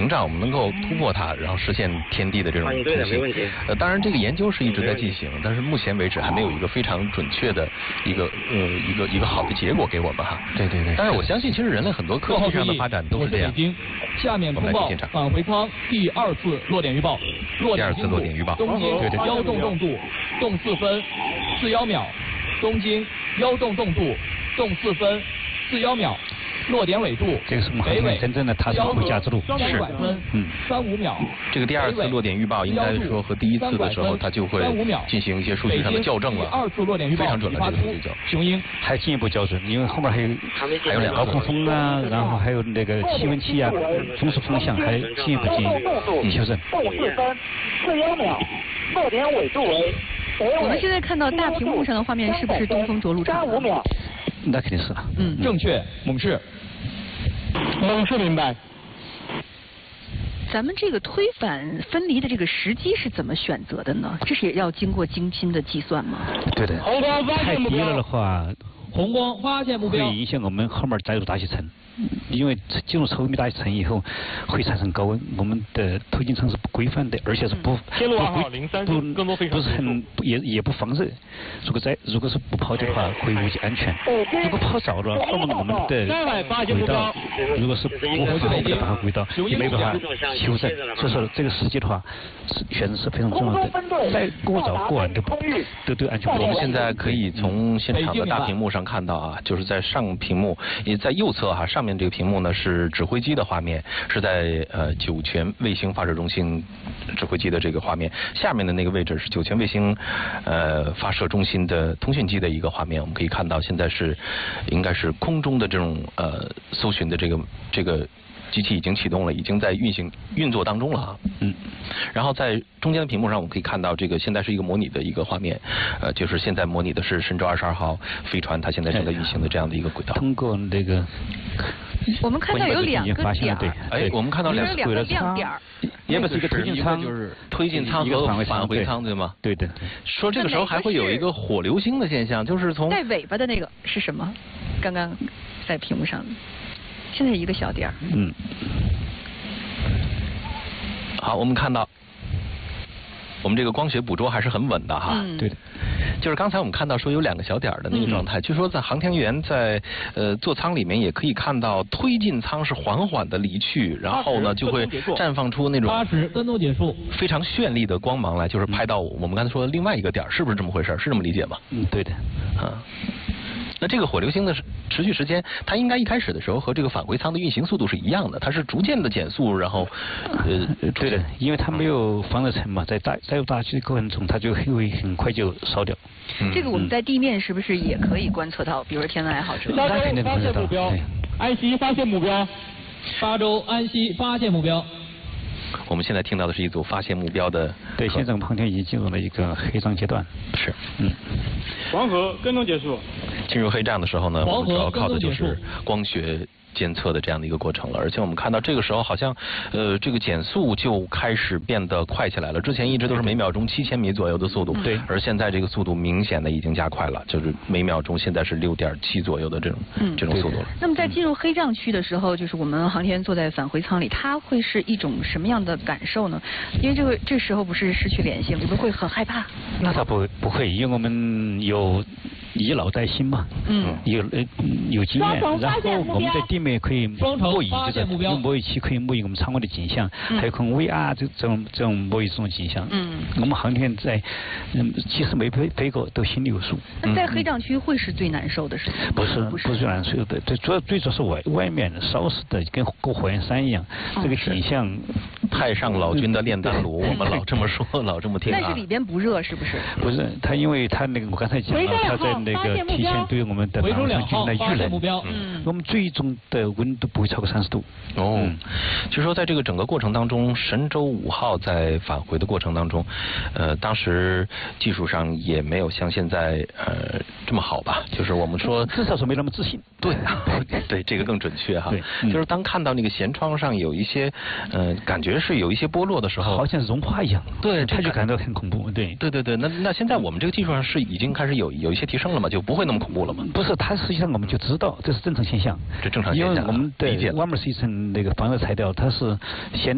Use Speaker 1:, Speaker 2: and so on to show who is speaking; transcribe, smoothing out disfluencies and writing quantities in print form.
Speaker 1: 障，我们能够突破它，然后实现天地的这种通信。当然这个研究是一直在进行，但是目前为止还没有一个非常准确的一个好的结果给我们哈。
Speaker 2: 对。
Speaker 1: 但是我相信，其实人类很多科技上的发展都是这样。
Speaker 3: 下面通报返回舱第2次落点预报。
Speaker 1: 第2次落点预报。
Speaker 3: 东经腰动动度动4分41秒。东经腰动动度动4分41秒。落点纬度，
Speaker 2: 这个是我们航天真正的踏上回家之路。
Speaker 3: 是，35秒。
Speaker 1: 这个第2次落点预报应该说和第1次的时候，它就会进行一些数据上的校正了。
Speaker 3: 第2次落点预报
Speaker 1: 非常准了，这个数据就。
Speaker 3: 雄鹰
Speaker 2: 还进一步校准，因为后面还有
Speaker 1: 2个
Speaker 2: 高空风啊，然后还有那个气温器啊，风速风向还进一步修正。
Speaker 4: 动4分41秒，落点纬度为。
Speaker 5: 我们现在看到大屏幕上的画面是不是东风着陆场？35
Speaker 4: 秒。
Speaker 2: 那肯定是了。
Speaker 3: 正确，猛士。
Speaker 4: 猛士明白。
Speaker 5: 咱们这个推返分离的这个时机是怎么选择的呢？这是也要经过精心的计算吗？
Speaker 2: 对的。太低了的话，
Speaker 3: 红光发现目标，
Speaker 2: 会影响我们后面载入大气层。因为进入稠密大气层以后会产生高温，我们的推进舱是不规范的，而且是不是很也不防热。如果是不抛的话，会危及安全。如果抛着了，后面我们的轨道如果是不符合轨道，也没办法修正。所以说这个时机的话，选择是非常重要的。再过早过晚都对安全不利。
Speaker 1: 我们现在可以从现场的大屏幕上看到啊，就是在上屏幕也在右侧哈，上面这个屏幕呢是指挥机的画面，是在酒泉卫星发射中心指挥机的这个画面，下面的那个位置是酒泉卫星发射中心的通讯机的一个画面。我们可以看到现在是应该是空中的这种搜寻的这个机器已经启动了，已经在运作当中了啊。然后在中间的屏幕上，我们可以看到这个现在是一个模拟的一个画面，就是现在模拟的是神舟22号飞船，它现在正在运行的这样的一个轨道。
Speaker 2: 通过那个，
Speaker 5: 我们看到有2个点，
Speaker 1: 我们看到2
Speaker 5: 个亮点，
Speaker 2: 也不是一个推进舱，
Speaker 1: 就是推进舱和返回舱，对吗？
Speaker 2: 对的。
Speaker 1: 说这个时候还会有一个火流星的现象，就是从
Speaker 5: 带尾巴的那个是什么？刚刚在屏幕上。现在一个小点儿。
Speaker 1: 好，我们看到，我们这个光学捕捉还是很稳的哈。
Speaker 2: 对的。
Speaker 1: 就是刚才我们看到说有2个小点的那个状态，据说在航天员在座舱里面也可以看到推进舱是缓缓的离去，然后呢就会绽放出那种
Speaker 3: 80分钟结束
Speaker 1: 非常绚丽的光芒来，就是拍到我们刚才说的另外一个点，是不是这么回事？是这么理解吗？
Speaker 2: 对的。
Speaker 1: 那这个火流星的持续时间，它应该一开始的时候和这个返回舱的运行速度是一样的，它是逐渐的减速，然后
Speaker 2: 对的，因为它没有防热层嘛，在载入大气的过程中，它就会很快就烧掉。
Speaker 5: 这个我们在地面是不是也可以观测到？比如说天文爱好者。
Speaker 3: 发现目标，安西发现目标，巴州安西发现目标。
Speaker 1: 我们现在听到的是一组发现目标的。
Speaker 2: 对，现在我们航天已经进入了一个黑障阶段。
Speaker 1: 是。
Speaker 3: 黄河跟踪结束。
Speaker 1: 进入黑障的时候呢，我们主要靠的就是光学监测的这样的一个过程了。而且我们看到这个时候好像这个减速就开始变得快起来了。之前一直都是每秒钟7000米左右的速度，
Speaker 2: 对。
Speaker 1: 而现在这个速度明显的已经加快了，就是每秒钟现在是6.7左右的这种速度了。
Speaker 5: 那么在进入黑障区的时候，就是我们航天员坐在返回舱里，它会是一种什么样的感受呢？因为这时候不是失去联系了，你们会很害怕？
Speaker 2: 那倒不会，因为我们有以老带新嘛，有经验，然后我们在地面可以模拟，就是用模拟器可以模拟我们舱外的景象，还有可能 VR 这种模拟这种景象。我们航天在其实没飞过都心里有数。
Speaker 5: 那在黑障区会是最难受的事情？
Speaker 2: 不是最难受的，最主要是外面烧死的跟过火焰山一样，这个景象。
Speaker 1: 太上老君的炼丹炉，我们老这么说，老这么听啊。
Speaker 5: 但是里边不热是不是？
Speaker 2: 不是，它因为它那个我刚才讲了，它在那个提前对我们的航天军来预冷，我们最终的温度不会超过30度。
Speaker 1: 就说在这个整个过程当中，神舟5号在返回的过程当中，当时技术上也没有像现在这么好吧？就是我们说
Speaker 2: 至少是没那么自信。
Speaker 1: 对，这个更准确哈。就是当看到那个舷窗上有一些感觉是有一些剥落的时候，
Speaker 2: 好像是融化一样。
Speaker 1: 对，
Speaker 2: 他就感到很恐怖。对。
Speaker 1: 那现在我们这个技术上是已经开始有一些提升了嘛，就不会那么恐怖了嘛？
Speaker 2: 不是，它实际上我们就知道这是正常现象。
Speaker 1: 这正常现象。
Speaker 2: 因为我们的 Warmer 是一层那个防热材料，它是先